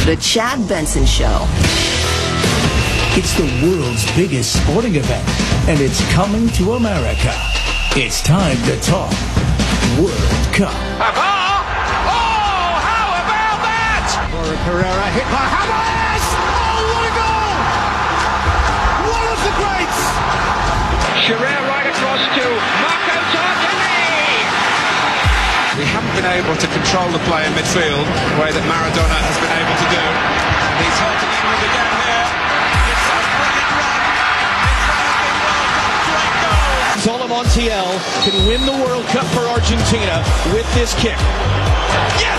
The Chad Benson Show. It's the world's biggest sporting event, and it's coming to America. It's time to talk World Cup. Oh, how about that? Laura Pereira hit by Hamas! Oh, what a goal! One of the greats! Shearer right across to Marco Tartini. We haven't been able to control the play in midfield the way that Maradona has been able to do. And he's hurting England again here. It's a brilliant run. It's one of the World Cup great goals. Zola Montiel can win the World Cup for Argentina with this kick. Yes!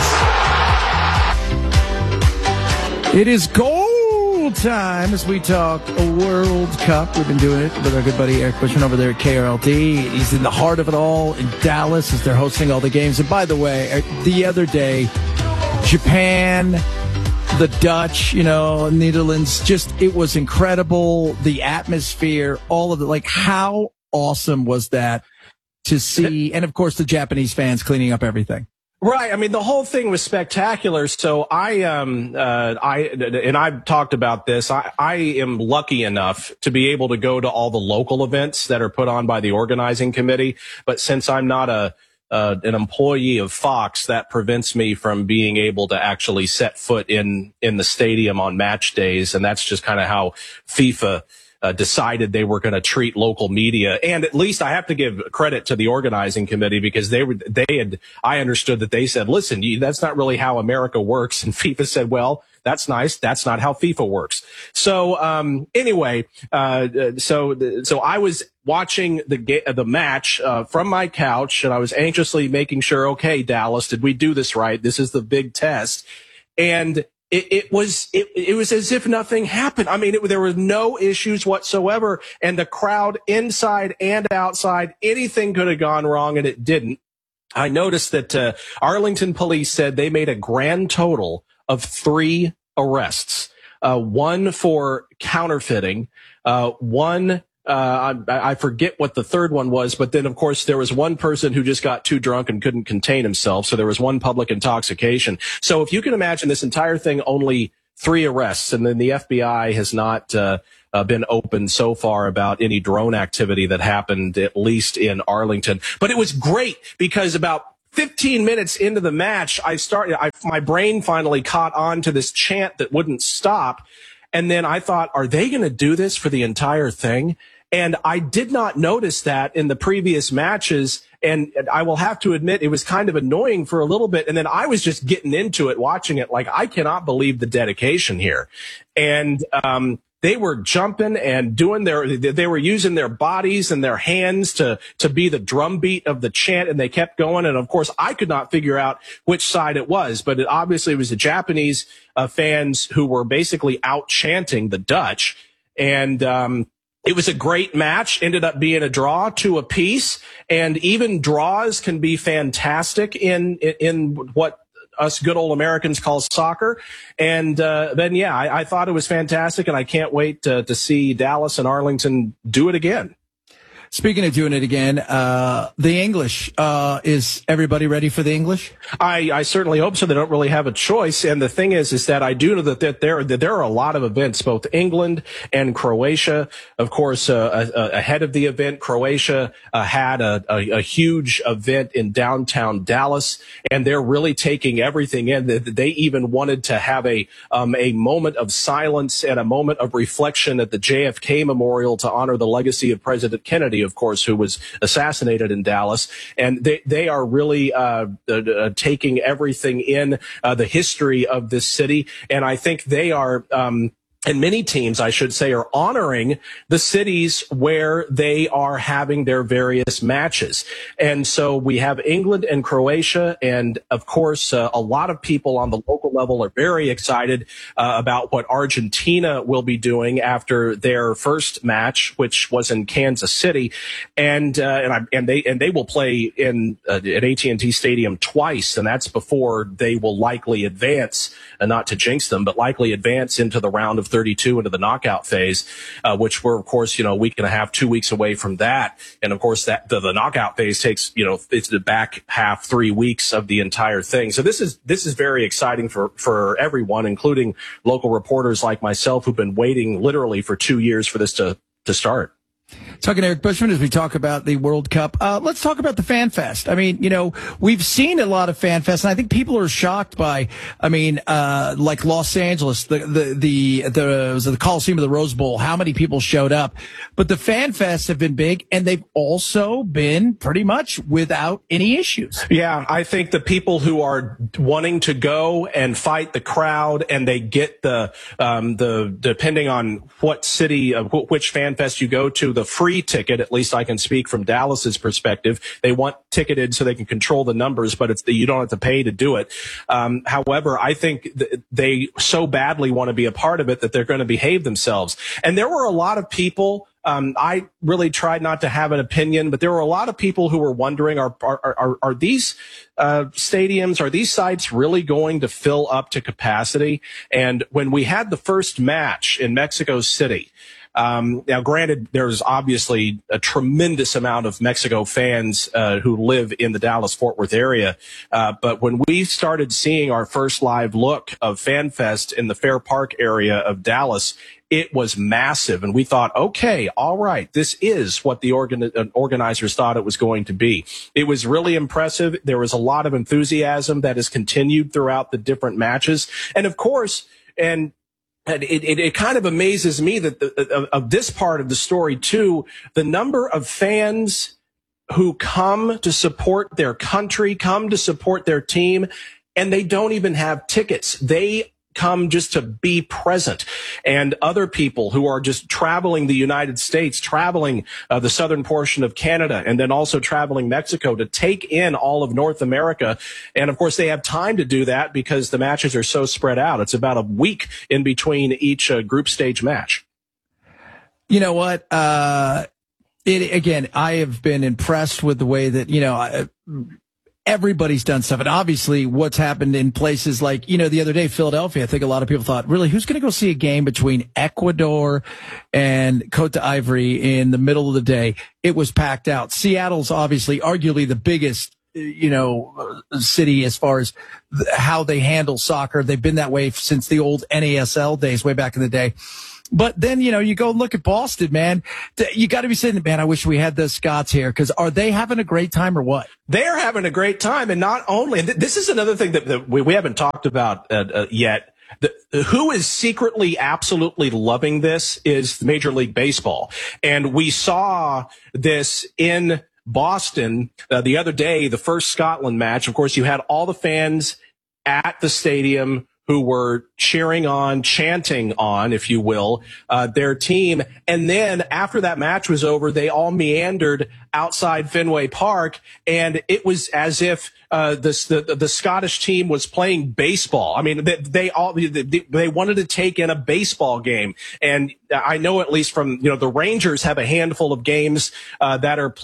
It is goal time as we talk a World Cup. We've been doing it with our good buddy Eric Bushman over there at KRLD. He's in the heart of it all in Dallas as they're hosting all the games. And by the way, the other day, Japan, the Dutch, Netherlands, it was incredible. The atmosphere, all of it. Like, how awesome was that to see? And of course, the Japanese fans cleaning up everything. Right. I mean, the whole thing was spectacular. So and I've talked about this. I am lucky enough to be able to go to all the local events that are put on by the organizing committee. But since I'm not an employee of Fox, that prevents me from being able to actually set foot in the stadium on match days. And that's just kind of how FIFA decided they were going to treat local media. And at least I have to give credit to the organizing committee because I understood that they said, listen, that's not really how America works. And FIFA said, well, that's nice. That's not how FIFA works. So, anyway, so I was watching the match, from my couch, and I was anxiously making sure, okay, Dallas, did we do this right? This is the big test. And it was as if nothing happened. I mean, there were no issues whatsoever, and the crowd inside and outside, anything could have gone wrong, and it didn't. I noticed that Arlington police said they made a grand total of 3 arrests, one for counterfeiting, one. I forget what the third one was, but then of course there was one person who just got too drunk and couldn't contain himself. So there was one public intoxication. So if you can imagine this entire thing, only 3 arrests, and then the FBI has not been open so far about any drone activity that happened, at least in Arlington. But it was great because about 15 minutes into the match, my brain finally caught on to this chant that wouldn't stop. And then I thought, are they going to do this for the entire thing? And I did not notice that in the previous matches. And I will have to admit, it was kind of annoying for a little bit. And then I was just getting into it, watching it. Like, I cannot believe the dedication here. And, they were jumping and they were using their bodies and their hands to be the drum beat of the chant, and they kept going. And of course, I could not figure out which side it was, but obviously it was the Japanese fans who were basically out chanting the Dutch. And, it was a great match, ended up being a draw, 2-apiece, and even draws can be fantastic in what us good old Americans call soccer. And then, yeah, I thought it was fantastic, and I can't wait to see Dallas and Arlington do it again. Speaking of doing it again, the English, is everybody ready for the English? I certainly hope so. They don't really have a choice. And the thing is that I do know that there are a lot of events, both England and Croatia. Of course, ahead of the event, Croatia had a huge event in downtown Dallas, and they're really taking everything in. They even wanted to have a moment of silence and a moment of reflection at the JFK Memorial to honor the legacy of President Kennedy, of course, who was assassinated in Dallas. And they are really taking everything in, the history of this city. And I think they are and many teams, I should say, are honoring the cities where they are having their various matches. And so we have England and Croatia. And of course, a lot of people on the local level are very excited about what Argentina will be doing after their first match, which was in Kansas City. And they will play in at AT&T Stadium twice. And that's before they will likely advance, not to jinx them, but likely advance into the round of 32 into the knockout phase, which we're, of course, a week and a half, 2 weeks away from that. And of course, that the knockout phase takes, it's the back half 3 weeks of the entire thing. So this is very exciting for everyone, including local reporters like myself who've been waiting literally for 2 years for this to start. Talking to Eric Bushman as we talk about the World Cup. Let's talk about the Fan Fest. I mean, we've seen a lot of Fan Fest, and I think people are shocked by, like Los Angeles, the Coliseum of the Rose Bowl, how many people showed up. But the Fan Fests have been big, and they've also been pretty much without any issues. Yeah, I think the people who are wanting to go and fight the crowd, and they get the depending on what city, which Fan Fest you go to, the free ticket, at least I can speak from Dallas's perspective. They want ticketed so they can control the numbers, but you don't have to pay to do it. However, I think they so badly want to be a part of it that they're going to behave themselves. And there were a lot of people. I really tried not to have an opinion, but there were a lot of people who were wondering, are these stadiums, are these sites really going to fill up to capacity? And when we had the first match in Mexico City, now, granted, there's obviously a tremendous amount of Mexico fans who live in the Dallas-Fort Worth area. But when we started seeing our first live look of FanFest in the Fair Park area of Dallas, it was massive. And we thought, okay, all right, this is what the organizers thought it was going to be. It was really impressive. There was a lot of enthusiasm that has continued throughout the different matches. And of course, it kind of amazes me that of this part of the story too, the number of fans who come to support their country, come to support their team, and they don't even have tickets. They come just to be present. And other people who are just traveling the United States, traveling the southern portion of Canada, and then also traveling Mexico to take in all of North America. And of course, they have time to do that because the matches are so spread out. It's about a week in between each group stage match. You know what? Again, I have been impressed with the way that, everybody's done stuff. And obviously what's happened in places like, the other day, Philadelphia, I think a lot of people thought, really, who's going to go see a game between Ecuador and Cote d'Ivoire in the middle of the day? It was packed out. Seattle's obviously arguably the biggest, city as far as how they handle soccer. They've been that way since the old NASL days way back in the day. But then, you go look at Boston, man. You got to be saying, man, I wish we had the Scots here, because are they having a great time or what? They're having a great time. And not only, this is another thing that we haven't talked about yet. Who is secretly absolutely loving this is Major League Baseball. And we saw this in Boston the other day, the first Scotland match. Of course, you had all the fans at the stadium who were cheering on, chanting on, if you will, their team. And then after that match was over, they all meandered outside Fenway Park, and it was as if the Scottish team was playing baseball. I mean, they wanted to take in a baseball game. And I know, at least from, the Rangers have a handful of games that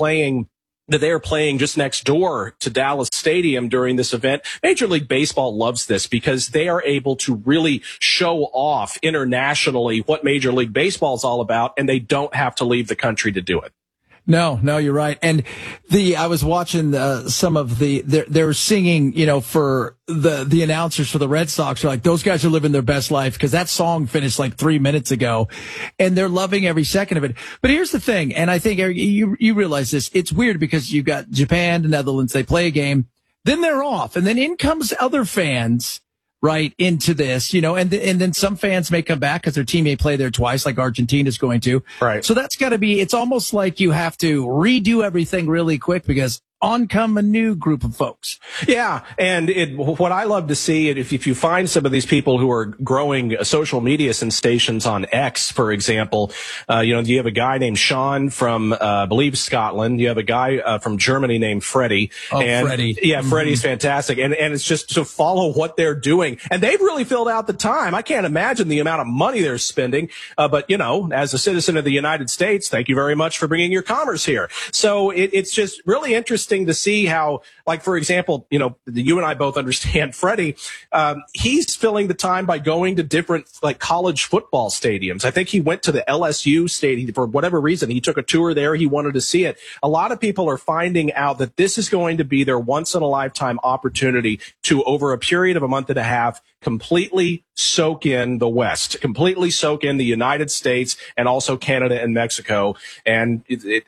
they are playing just next door to Dallas Stadium during this event. Major League Baseball loves this because they are able to really show off internationally what Major League Baseball is all about, and they don't have to leave the country to do it. No, you're right. And I was watching some of they're singing, for the announcers for the Red Sox are like, those guys are living their best life, because that song finished like 3 minutes ago, and they're loving every second of it. But here's the thing, and I think you realize this, it's weird because you've got Japan, the Netherlands, they play a game, then they're off, and then in comes other fans right into this, and then some fans may come back because their team may play there twice, like Argentina's going to. Right. So that's got to be, it's almost like you have to redo everything really quick, because on come a new group of folks. Yeah. And what I love to see, if you find some of these people who are growing social media sensations on X, for example, you have a guy named Sean from, I believe, Scotland. You have a guy from Germany named Freddie. Freddie. Yeah, Freddie's fantastic. And it's just to follow what they're doing. And they've really filled out the time. I can't imagine the amount of money they're spending. But, as a citizen of the United States, thank you very much for bringing your commerce here. So it's just really interesting interesting to see how, like, for example, you and I both understand Freddie. He's filling the time by going to different, like, college football stadiums. I think he went to the LSU stadium for whatever reason. He took a tour there. He wanted to see it. A lot of people are finding out that this is going to be their once in a lifetime opportunity to, over a period of a month and a half, completely soak in the West, completely soak in the United States and also Canada and Mexico. And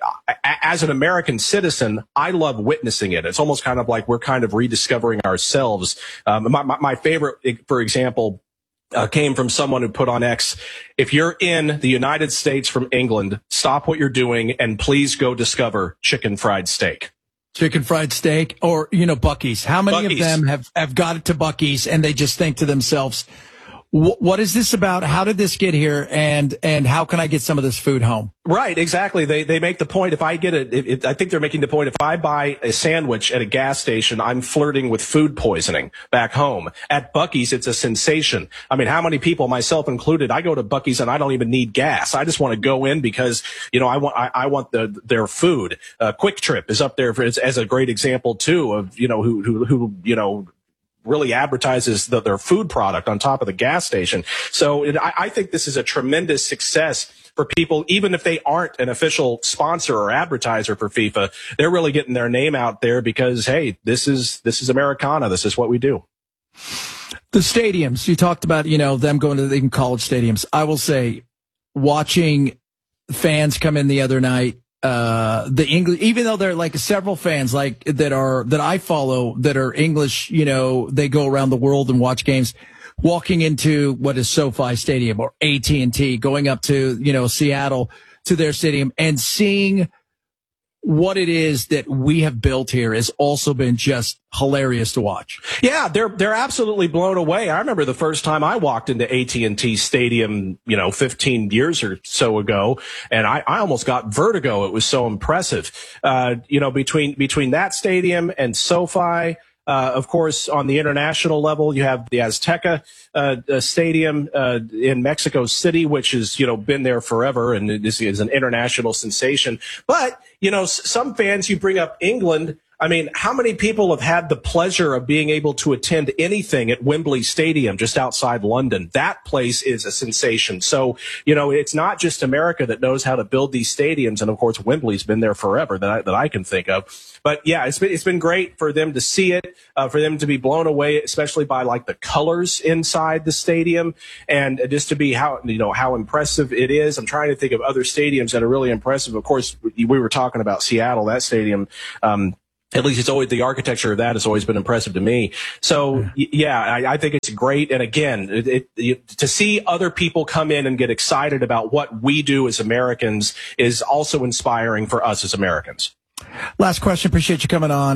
as an American citizen, I love witnessing it. It's almost kind of like we're kind of rediscovering ourselves. My favorite, for example, came from someone who put on X, if you're in the United States from England, stop what you're doing and please go discover chicken fried steak. Chicken fried steak or, Buc-ee's. How many Buc-ee's. of them have got it to Buc-ee's and they just think to themselves, what is this about? How did this get here? And how can I get some of this food home? Right, exactly. They make the point, if I get it, I think they're making the point, if I buy a sandwich at a gas station, I'm flirting with food poisoning back home. At Buc-ee's, it's a sensation. I mean, how many people, myself included, I go to Buc-ee's and I don't even need gas. I just want to go in because, I want their food. Quick Trip is up there as a great example too of, who really advertises their food product on top of the gas station. So I think this is a tremendous success for people, even if they aren't an official sponsor or advertiser for FIFA. They're really getting their name out there because, hey, this is Americana. This is what we do. The stadiums, you talked about, them going to the college stadiums. I will say, watching fans come in the other night, the English, even though there are like several fans that I follow that are English, they go around the world and watch games, walking into what is SoFi Stadium or AT&T, going up to, Seattle to their stadium and seeing what it is that we have built here has also been just hilarious to watch. Yeah, they're absolutely blown away. I remember the first time I walked into AT&T Stadium, 15 years or so ago, and I almost got vertigo. It was so impressive. Between that stadium and SoFi, of course, on the international level, you have the Azteca Stadium in Mexico City, which has been there forever and is an international sensation. But some fans, you bring up England. I mean, how many people have had the pleasure of being able to attend anything at Wembley Stadium just outside London? That place is a sensation. So, it's not just America that knows how to build these stadiums. And of course, Wembley's been there forever that I can think of. But yeah, it's been great for them to see it, for them to be blown away, especially by like the colors inside the stadium and just to be how impressive it is. I'm trying to think of other stadiums that are really impressive. Of course, we were talking about Seattle, that stadium. At least the architecture of that has always been impressive to me. So yeah, I think it's great. And again, to see other people come in and get excited about what we do as Americans is also inspiring for us as Americans. Last question. Appreciate you coming on.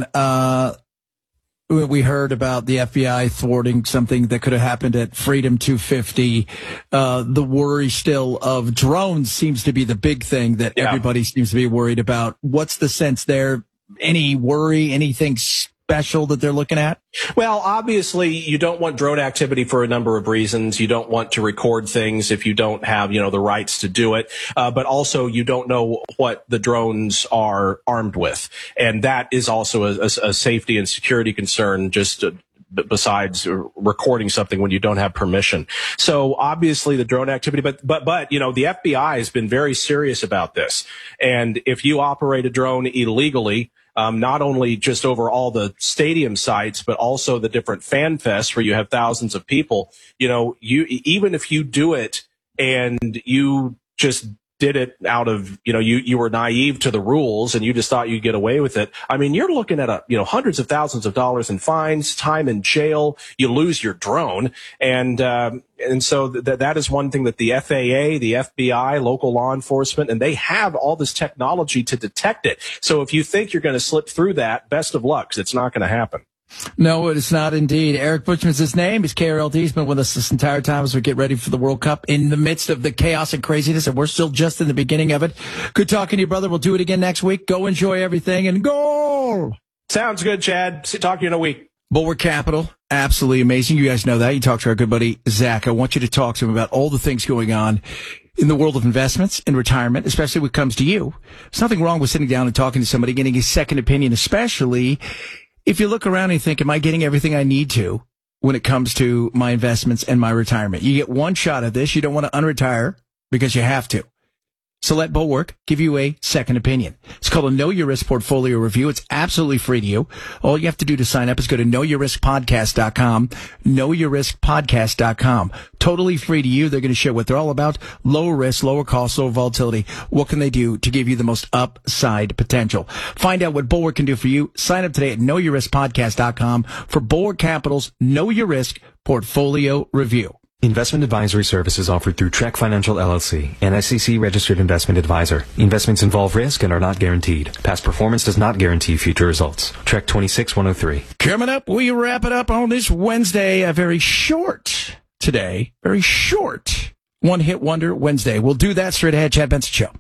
We heard about the FBI thwarting something that could have happened at Freedom 250. The worry still of drones seems to be the big thing that everybody seems to be worried about. What's the sense there? Any worry, anything special that they're looking at? Well, obviously, you don't want drone activity for a number of reasons. You don't want to record things if you don't have, the rights to do it. But also, you don't know what the drones are armed with. And that is also a safety and security concern, just besides recording something when you don't have permission. So obviously the drone activity, but the FBI has been very serious about this. And if you operate a drone illegally, not only just over all the stadium sites, but also the different fan fests where you have thousands of people, even if you do it and you just did it out of, you were naive to the rules and you just thought you'd get away with it. I mean, you're looking at hundreds of thousands of dollars in fines, time in jail. You lose your drone. And so that is one thing that the FAA, the FBI, local law enforcement, and they have all this technology to detect it. So if you think you're going to slip through that, best of luck, 'cause it's not going to happen. No, it is not indeed. Eric Bushman's his name. He's KRLD. He's been with us this entire time as we get ready for the World Cup in the midst of the chaos and craziness, and we're still just in the beginning of it. Good talking to you, brother. We'll do it again next week. Go enjoy everything and goal! Sounds good, Chad. Talk to you in a week. Bulwark Capital, absolutely amazing. You guys know that. You talk to our good buddy, Zach. I want you to talk to him about all the things going on in the world of investments and retirement, especially when it comes to you. There's nothing wrong with sitting down and talking to somebody, getting a second opinion, especially if you look around and you think, am I getting everything I need to when it comes to my investments and my retirement? You get one shot at this. You don't want to unretire because you have to. So let Bulwark give you a second opinion. It's called a Know Your Risk Portfolio Review. It's absolutely free to you. All you have to do to sign up is go to knowyourriskpodcast.com, knowyourriskpodcast.com. Totally free to you. They're going to share what they're all about. Lower risk, lower cost, lower volatility. What can they do to give you the most upside potential? Find out what Bulwark can do for you. Sign up today at knowyourriskpodcast.com for Bulwark Capital's Know Your Risk Portfolio Review. Investment advisory services offered through Trek Financial LLC, an SEC-registered investment advisor. Investments involve risk and are not guaranteed. Past performance does not guarantee future results. Trek 26103. Coming up, we wrap it up on this Wednesday, a very short one-hit wonder Wednesday. We'll do that straight ahead. Chad Benson Show.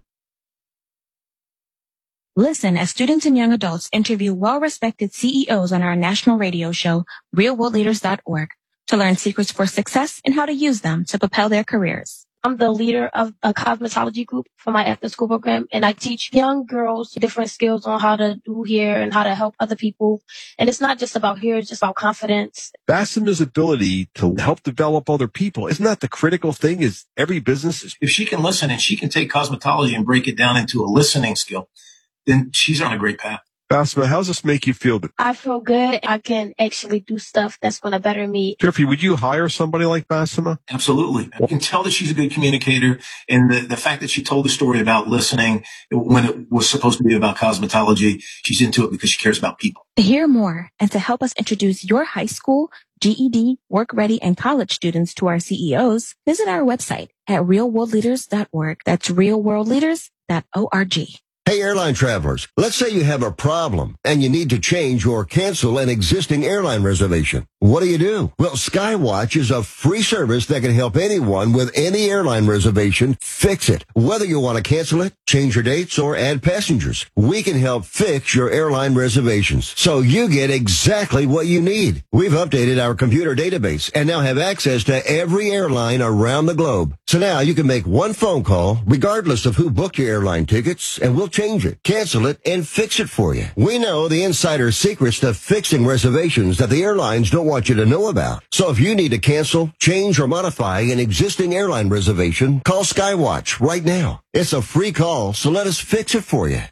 Listen as students and young adults interview well-respected CEOs on our national radio show, realworldleaders.org. to learn secrets for success and how to use them to propel their careers. I'm the leader of a cosmetology group for my after-school program, and I teach young girls different skills on how to do hair and how to help other people. And it's not just about hair, it's just about confidence. Bassema's ability to help develop other people, isn't that the critical thing? Is every business is... If she can listen and she can take cosmetology and break it down into a listening skill, then she's on a great path. Bassema, how does this make you feel? I feel good. I can actually do stuff that's going to better me. Jeffrey, would you hire somebody like Bassema? Absolutely. I can tell that she's a good communicator. And the fact that she told the story about listening when it was supposed to be about cosmetology, she's into it because she cares about people. To hear more and to help us introduce your high school, GED, work-ready, and college students to our CEOs, visit our website at realworldleaders.org. That's realworldleaders.org. Hey, airline travelers, let's say you have a problem and you need to change or cancel an existing airline reservation. What do? Well, Skywatch is a free service that can help anyone with any airline reservation fix it. Whether you want to cancel it, change your dates, or add passengers, we can help fix your airline reservations so you get exactly what you need. We've updated our computer database and now have access to every airline around the globe. So now you can make one phone call regardless of who booked your airline tickets, and we'll change it, cancel it, and fix it for you. We know the insider secrets to fixing reservations that the airlines don't want you to know about. So if you need to cancel, change, or modify an existing airline reservation, call Skywatch right now. It's a free call, so let us fix it for you.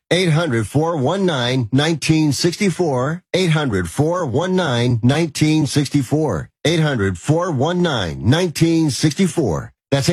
800-419-1964. 800-419-1964. 800-419-1964. That's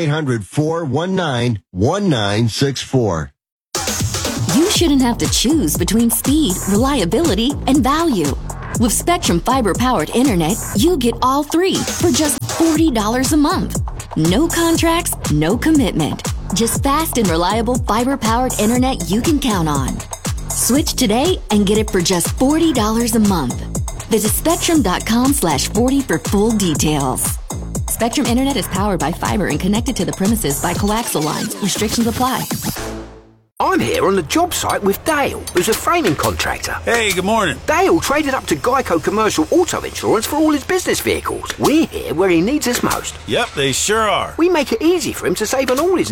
800-419-1964. You shouldn't have to choose between speed, reliability, and value. With Spectrum Fiber-powered internet, you get all three for just $40 a month. No contracts, no commitment. Just fast and reliable fiber-powered internet you can count on. Switch today and get it for just $40 a month. Visit spectrum.com/40 for full details. Spectrum Internet is powered by fiber and connected to the premises by coaxial lines. Restrictions apply. I'm here on the job site with Dale, who's a framing contractor. Hey, good morning. Dale traded up to Geico Commercial Auto Insurance for all his business vehicles. We're here where he needs us most. Yep, they sure are. We make it easy for him to save on all his